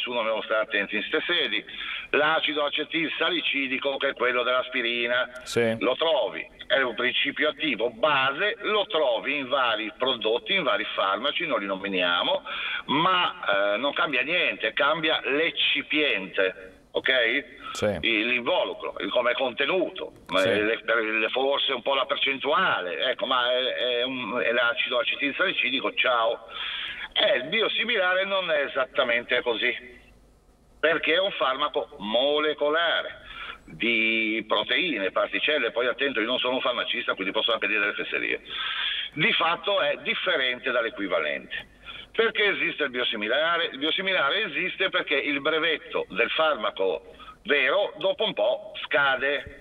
nessuno ne sta attento in ste sedi, l'acido acetilsalicidico, che è quello dell'aspirina, lo trovi, è un principio attivo base, lo trovi in vari prodotti, in vari farmaci, non li nominiamo, ma non cambia niente, cambia l'eccipiente, ok? L'involucro, come è contenuto, forse un po' la percentuale, ecco, ma è l'acido acetilsalicidico, ciao. Il biosimilare non è esattamente così, perché è un farmaco molecolare di proteine, particelle. Poi attento, io non sono un farmacista, quindi posso anche dire delle fesserie. Di fatto è differente dall'equivalente. Perché esiste il biosimilare? Il biosimilare esiste perché il brevetto del farmaco vero dopo un po' scade,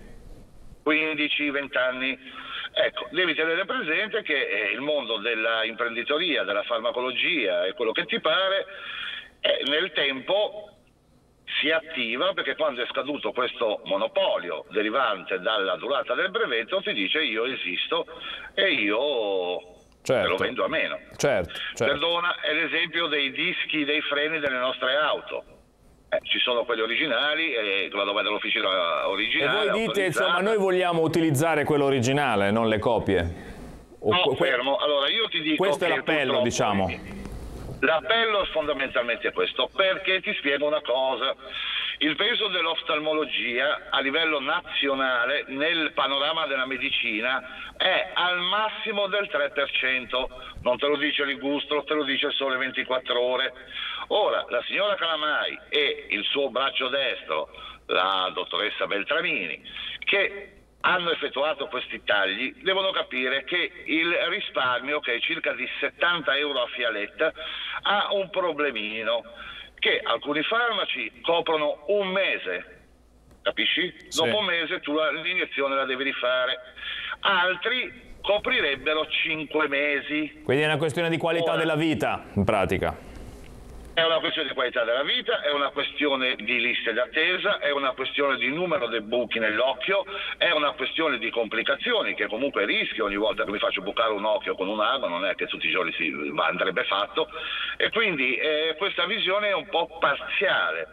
15-20 anni. Ecco, devi tenere presente che il mondo della imprenditoria, della farmacologia e quello che ti pare, nel tempo si attiva, perché quando è scaduto questo monopolio derivante dalla durata del brevetto ti dice: io esisto e io te lo vendo a meno. Perdona, è l'esempio dei dischi dei freni delle nostre auto. Ci sono quelli originali e vado a vedere l'officina originale. E voi dite, insomma, noi vogliamo utilizzare quello originale, non le copie? No, fermo. Allora io ti dico questo che è l'appello, diciamo. L'appello è fondamentalmente questo, perché ti spiego una cosa. Il peso dell'oftalmologia a livello nazionale nel panorama della medicina è al massimo del 3%, non te lo dice Ligustro, te lo dice il Sole 24 Ore. Ora, la signora Calamai e il suo braccio destro, la dottoressa Beltramini, che hanno effettuato questi tagli, devono capire che il risparmio, che è circa di 70 euro a fialetta, ha un problemino, che alcuni farmaci coprono un mese, capisci? Dopo un mese tu l'iniezione la devi rifare, altri coprirebbero 5 mesi. Quindi è una questione di qualità della vita, in pratica. È una questione di qualità della vita, è una questione di liste d'attesa, è una questione di numero dei buchi nell'occhio, è una questione di complicazioni, che comunque rischio ogni volta che mi faccio bucare un occhio con un'arma, non è che tutti i giorni andrebbe fatto, e quindi questa visione è un po' parziale.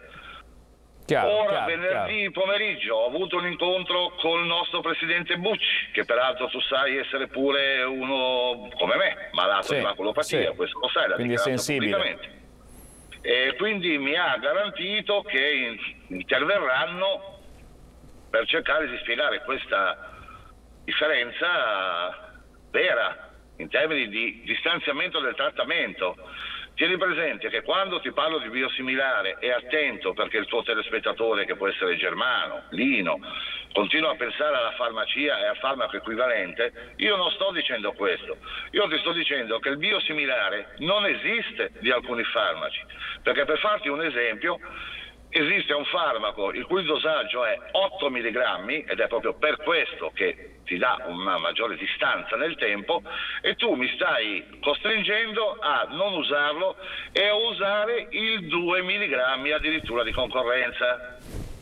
Venerdì pomeriggio ho avuto un incontro col nostro presidente Bucci, che peraltro tu sai essere pure uno come me, malato di maculopatia, questo lo sai, l'ha dichiarato pubblicamente. E quindi mi ha garantito che interverranno per cercare di spiegare questa differenza vera in termini di distanziamento del trattamento. Tieni presente che quando ti parlo di biosimilare, e attento, perché il tuo telespettatore, che può essere Germano, Lino, continua a pensare alla farmacia e al farmaco equivalente, io non sto dicendo questo. Io ti sto dicendo che il biosimilare non esiste di alcuni farmaci, perché per farti un esempio, esiste un farmaco il cui dosaggio è 8 mg, ed è proprio per questo che ti dà una maggiore distanza nel tempo, e tu mi stai costringendo a non usarlo e a usare il 2 mg addirittura di concorrenza.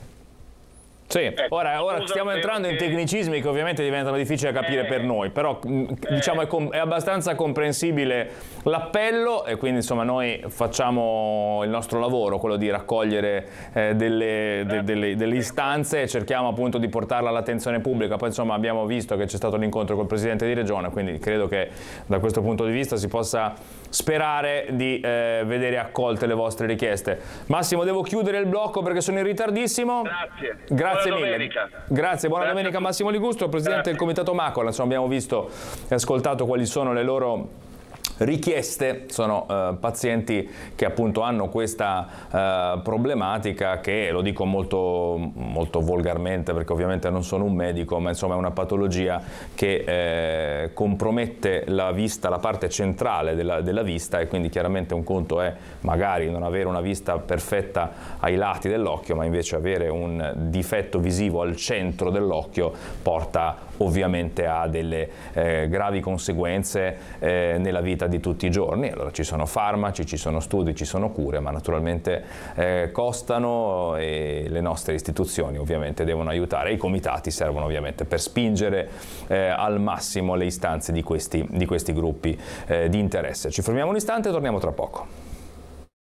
Ora stiamo entrando in tecnicismi che ovviamente diventano difficili da capire per noi, però diciamo è abbastanza comprensibile l'appello, e quindi insomma noi facciamo il nostro lavoro, quello di raccogliere delle istanze e cerchiamo appunto di portarla all'attenzione pubblica. Poi insomma abbiamo visto che c'è stato l'incontro col Presidente di Regione, quindi credo che da questo punto di vista si possa sperare di vedere accolte le vostre richieste. Massimo, devo chiudere il blocco perché sono in ritardissimo. Grazie mille. Grazie, buona domenica Massimo Ligustro, Presidente del Comitato Macola. Insomma, abbiamo visto e ascoltato quali sono le loro richieste. Sono pazienti che appunto hanno questa problematica, che lo dico molto, molto volgarmente perché ovviamente non sono un medico, ma insomma è una patologia che compromette la vista, la parte centrale della vista, e quindi chiaramente un conto è magari non avere una vista perfetta ai lati dell'occhio, ma invece avere un difetto visivo al centro dell'occhio porta ovviamente a delle gravi conseguenze nella vita di tutti i giorni. Allora ci sono farmaci, ci sono studi, ci sono cure, ma naturalmente costano, e le nostre istituzioni ovviamente devono aiutare. I comitati servono ovviamente per spingere al massimo le istanze di questi gruppi di interesse. Ci fermiamo un istante e torniamo tra poco.